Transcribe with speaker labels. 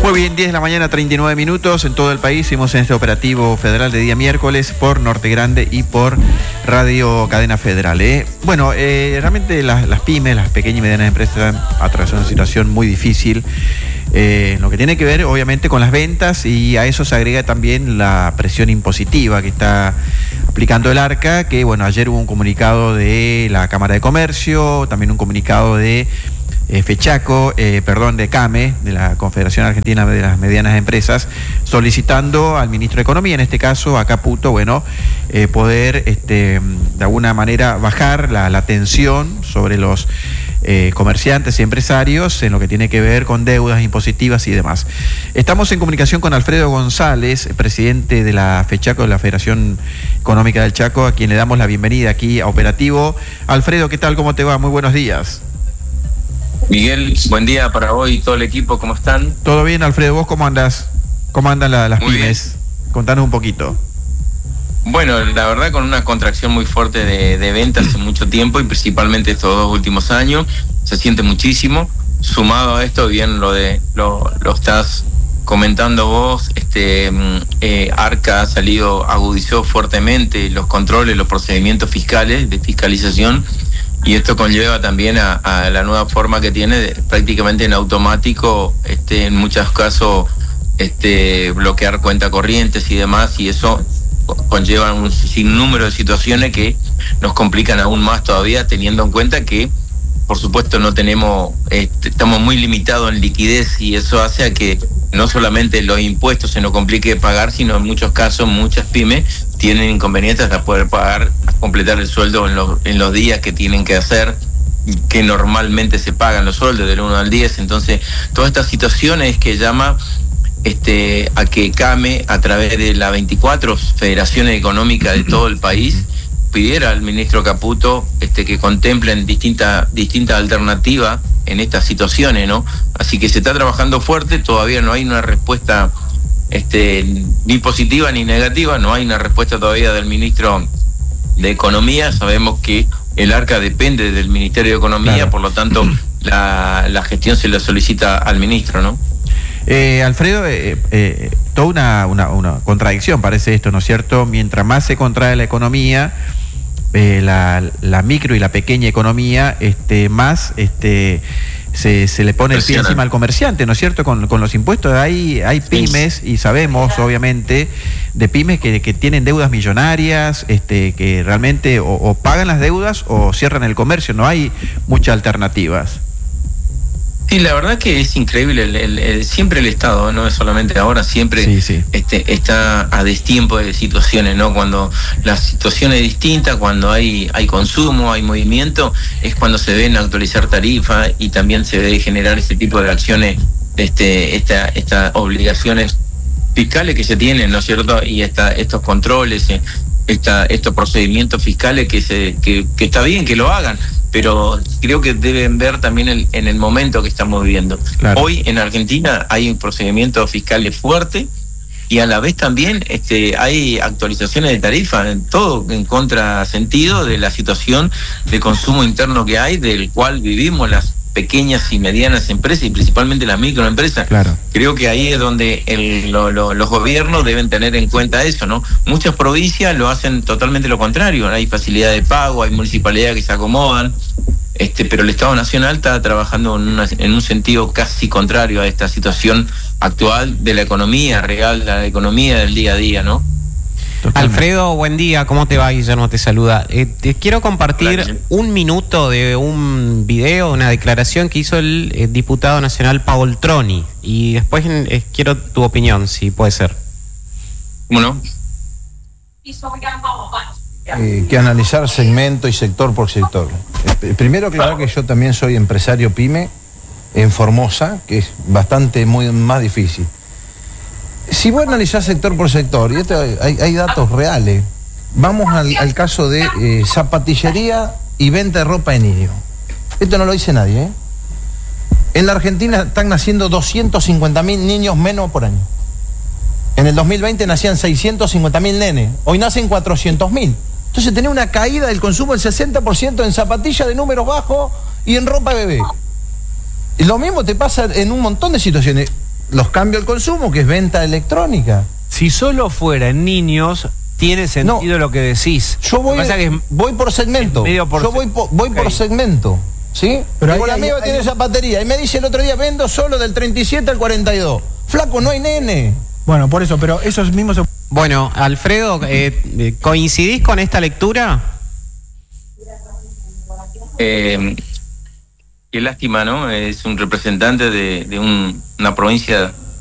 Speaker 1: Muy bien, 10 de la mañana, 39 minutos en todo el país. Seguimos en este operativo federal de día miércoles por Norte Grande y por Radio Cadena Federal. Bueno, realmente las pymes, las pequeñas y medianas empresas están atravesando una situación muy difícil. Lo que tiene que ver obviamente con las ventas, y a eso se agrega también la presión impositiva que está aplicando el ARCA, que bueno, ayer hubo un comunicado de la Cámara de Comercio, también un comunicado de de CAME, de la Confederación Argentina de las Medianas Empresas, solicitando al ministro de Economía, en este caso a Caputo, poder de alguna manera bajar la tensión sobre los comerciantes y empresarios en lo que tiene que ver con deudas impositivas y demás. Estamos en comunicación con Alfredo González, presidente de la FECHACO, de la Federación Económica del Chaco, a quien le damos la bienvenida aquí a Operativo. Alfredo, ¿qué tal? ¿Cómo te va? Muy buenos días.
Speaker 2: Miguel, buen día para vos y todo el equipo, ¿cómo están?
Speaker 1: Todo bien, Alfredo, ¿vos cómo andás? ¿Cómo andan las pymes? Contanos un poquito.
Speaker 2: Bueno, la verdad con una contracción muy fuerte de ventas hace mucho tiempo, y principalmente estos 2 últimos años, se siente muchísimo. Sumado a esto, bien lo estás comentando vos, ARCA ha salido, agudizó fuertemente los controles, los procedimientos fiscales de fiscalización, y esto conlleva también a la nueva forma que tiene prácticamente en automático, en muchos casos, bloquear cuenta corrientes y demás, y eso conlleva un sinnúmero de situaciones que nos complican aún más todavía, teniendo en cuenta que, por supuesto, no tenemos, estamos muy limitados en liquidez, y eso hace a que no solamente los impuestos se nos complique pagar, sino en muchos casos muchas pymes tienen inconvenientes hasta poder pagar, completar el sueldo en los días que tienen que hacer, que normalmente se pagan los sueldos del 1 al 10. Entonces, todas estas situaciones que llama a que CAME, a través de las 24 federaciones económicas de todo el país, pidiera al ministro Caputo que contemplen distintas alternativas en estas situaciones, ¿no? Así que se está trabajando fuerte, todavía no hay una respuesta ni positiva ni negativa, no hay una respuesta todavía del ministro de Economía. Sabemos que el ARCA depende del Ministerio de Economía, claro. Por lo tanto la gestión se le solicita al ministro, ¿no?
Speaker 1: Alfredo, toda una contradicción parece esto, ¿no es cierto? Mientras más se contrae la economía, la micro y la pequeña economía, más se le pone el pie encima al comerciante, ¿no es cierto? Con los impuestos hay pymes, y sabemos obviamente de pymes que tienen deudas millonarias, que realmente o pagan las deudas o cierran el comercio, no hay muchas alternativas.
Speaker 2: Sí, la verdad que es increíble, siempre el Estado, no es solamente ahora, siempre sí. Está a destiempo de situaciones, ¿no? Cuando la situación es distinta, cuando hay consumo, hay movimiento, es cuando se deben actualizar tarifas, y también se debe generar este tipo de acciones, estas obligaciones fiscales que se tienen, ¿no es cierto? Y estos controles, estos procedimientos fiscales que está bien que lo hagan, pero creo que deben ver también en el momento que estamos viviendo. Claro. Hoy en Argentina hay un procedimiento fiscal fuerte, y a la vez también hay actualizaciones de tarifas, todo en contrasentido de la situación de consumo interno que hay, del cual vivimos las pequeñas y medianas empresas, y principalmente las microempresas. Claro. Creo que ahí es donde los gobiernos deben tener en cuenta eso, ¿no? Muchas provincias lo hacen totalmente lo contrario, hay facilidad de pago, hay municipalidades que se acomodan, pero el Estado Nacional está trabajando en un sentido casi contrario a esta situación actual de la economía real, de la economía del día a día, ¿no?
Speaker 3: Totalmente. Alfredo, buen día, ¿cómo te va? Guillermo te saluda. Te quiero compartir un minuto de un video, una declaración que hizo el diputado nacional Paul Troni, y después quiero tu opinión, si puede ser.
Speaker 2: Bueno.
Speaker 4: Que analizar segmento y sector por sector. Primero, claro que yo también soy empresario pyme en Formosa, que es muy más difícil. Si vos analizás sector por sector, y hay datos reales, vamos al caso de zapatillería y venta de ropa de niño. Esto no lo dice nadie, ¿eh? En la Argentina están naciendo 250.000 niños menos por año. En el 2020 nacían 650.000 nenes, hoy nacen 400.000. Entonces tenés una caída del consumo del 60% en zapatillas de números bajos y en ropa de bebé. Y lo mismo te pasa en un montón de situaciones. los cambio al consumo, que es venta electrónica.
Speaker 5: Si solo fuera en niños, tiene sentido lo que decís.
Speaker 4: Yo voy por segmento. Voy por segmento. ¿Sí?
Speaker 6: Pero
Speaker 4: la mía tiene esa batería. Y me dice el otro día, vendo solo del 37 al 42. Flaco, no hay nene.
Speaker 6: Bueno, por eso, pero esos mismos...
Speaker 3: Bueno, Alfredo, ¿coincidís con esta lectura?
Speaker 2: Qué lástima, ¿no? Es un representante de una provincia